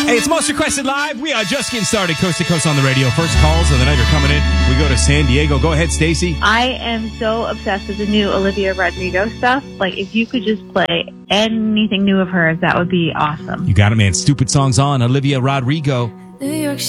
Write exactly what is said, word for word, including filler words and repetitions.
Hey, it's Most Requested Live. We are just getting started, coast to coast on the radio. First calls of the night are coming in. We go to San Diego. Go ahead, Stacy. I am so obsessed with the new Olivia Rodrigo stuff. Like, if you could just play anything new of hers, that would be awesome. You got it, man. Stupid Songs on Olivia Rodrigo. New York